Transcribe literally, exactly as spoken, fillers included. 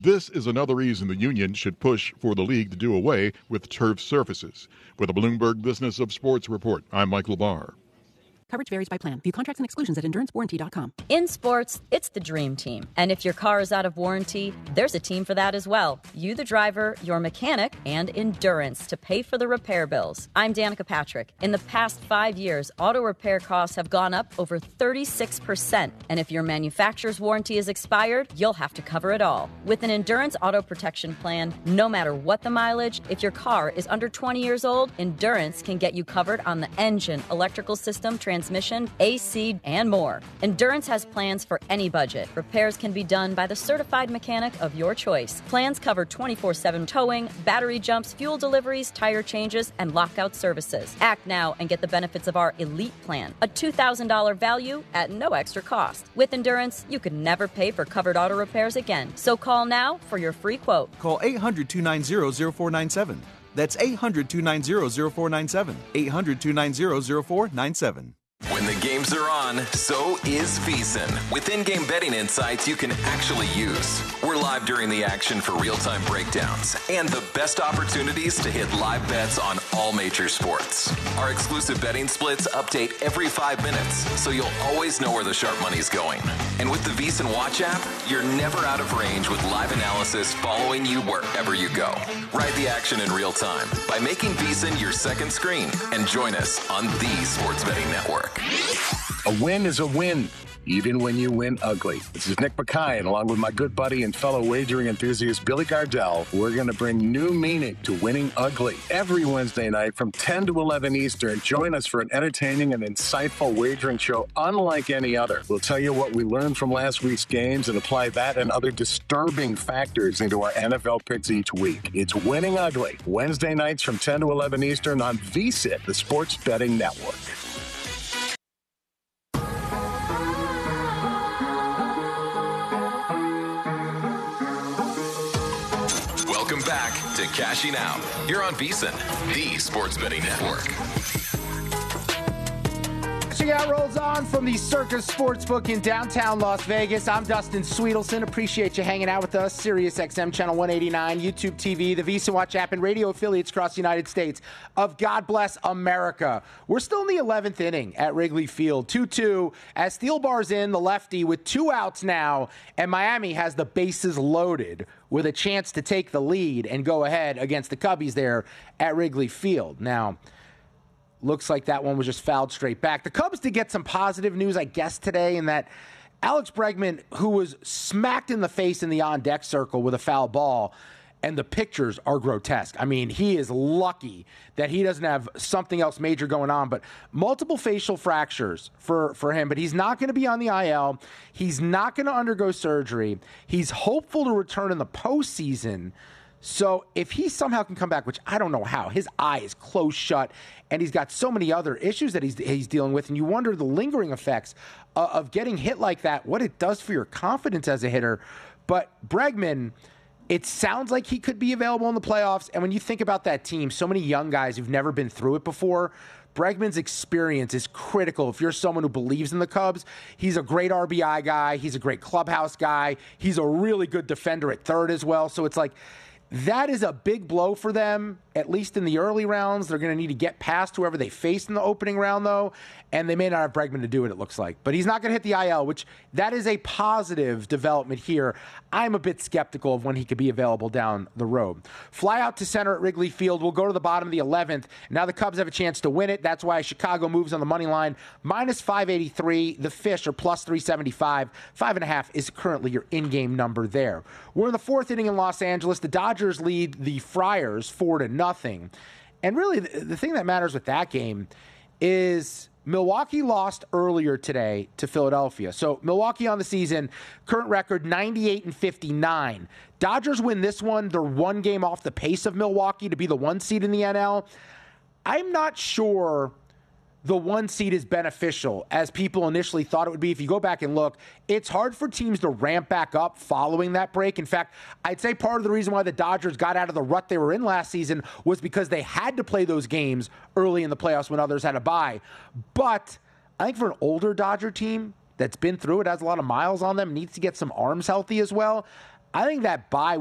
This is another reason the union should push for the league to do away with turf surfaces. With the Bloomberg Business of Sports report, I'm Michael Barr. Coverage varies by plan. View contracts and exclusions at endurance warranty dot com. In sports, it's the dream team. And if your car is out of warranty, there's a team for that as well. You, the driver, your mechanic, and Endurance to pay for the repair bills. I'm Danica Patrick. In the past five years, auto repair costs have gone up over thirty-six percent. And if your manufacturer's warranty is expired, you'll have to cover it all. With an Endurance auto protection plan, no matter what the mileage, if your car is under twenty years old, Endurance can get you covered on the engine, electrical system, transmission, transmission, A C, and more. Endurance has plans for any budget. Repairs can be done by the certified mechanic of your choice. Plans cover twenty-four seven towing, battery jumps, fuel deliveries, tire changes, and lockout services. Act now and get the benefits of our Elite Plan, a two thousand dollars value at no extra cost. With Endurance, you could never pay for covered auto repairs again. So call now for your free quote. Call eight hundred, two nine zero, zero four nine seven. That's eight hundred, two nine zero, zero four nine seven. eight hundred, two nine zero, zero four nine seven. When the games are on, so is VEASAN. With in-game betting insights you can actually use. We're live during the action for real-time breakdowns and the best opportunities to hit live bets on all major sports. Our exclusive betting splits update every five minutes, so you'll always know where the sharp money's going. And with the VEASAN Watch app, you're never out of range with live analysis following you wherever you go. Ride the action in real time by making VEASAN your second screen and join us on the Sports Betting Network. A win is a win, even when you win ugly. This is Nick Mackay, and along with my good buddy and fellow wagering enthusiast Billy Gardell, we're going to bring new meaning to winning ugly. Every Wednesday night from ten to eleven Eastern, join us for an entertaining and insightful wagering show unlike any other. We'll tell you what we learned from last week's games and apply that and other disturbing factors into our N F L picks each week. It's Winning Ugly, Wednesday nights from ten to eleven Eastern on V S I T, the Sports Betting Network. Welcome back to Cashing Out here on VEASAN, the Sports Betting Network. Cashing Out rolls on from the Circus Sportsbook in downtown Las Vegas. I'm Dustin Sweetelson. Appreciate you hanging out with us. Sirius X M Channel one eighty-nine, YouTube T V, the VEASAN Watch app, and radio affiliates across the United States of God Bless America. We're still in the eleventh inning at Wrigley Field. two two as Thielbar's in, the lefty, with two outs now, and Miami has the bases loaded with a chance to take the lead and go ahead against the Cubbies there at Wrigley Field. Now, looks like that one was just fouled straight back. The Cubs did get some positive news, I guess, today, in that Alex Bregman, who was smacked in the face in the on-deck circle with a foul ball, and the pictures are grotesque. I mean, he is lucky that he doesn't have something else major going on, but multiple facial fractures for, for him. But he's not going to be on the I L. He's not going to undergo surgery. He's hopeful to return in the postseason. So if he somehow can come back, which I don't know how, his eye is closed shut, and he's got so many other issues that he's he's dealing with, and you wonder the lingering effects uh, of getting hit like that, what it does for your confidence as a hitter. But Bregman, it sounds like he could be available in the playoffs, and when you think about that team, so many young guys who've never been through it before, Bregman's experience is critical if you're someone who believes in the Cubs. He's a great R B I guy. He's a great clubhouse guy. He's a really good defender at third as well. So it's like, that is a big blow for them, at least in the early rounds. They're going to need to get past whoever they face in the opening round, though, and they may not have Bregman to do it, it looks like. But he's not going to hit the I L, which that is a positive development here. I'm a bit skeptical of when he could be available down the road. Fly out to center at Wrigley Field. We'll go to the bottom of the eleventh. Now the Cubs have a chance to win it. That's why Chicago moves on the money line. minus five eighty-three. The Fish are plus three seventy-five. Five and a half is currently your in-game number there. We're in the fourth inning in Los Angeles. The Dodgers lead the Friars four to nothing. And really, the, the thing that matters with that game is Milwaukee lost earlier today to Philadelphia. So Milwaukee on the season, current record ninety-eight and fifty-nine. Dodgers win this one. They're one game off the pace of Milwaukee to be the one seed in the N L. I'm not sure the one seed is beneficial as people initially thought it would be. If you go back and look, it's hard for teams to ramp back up following that break. In fact, I'd say part of the reason why the Dodgers got out of the rut they were in last season was because they had to play those games early in the playoffs when others had a bye. But I think for an older Dodger team that's been through it, has a lot of miles on them, needs to get some arms healthy as well, I think that bye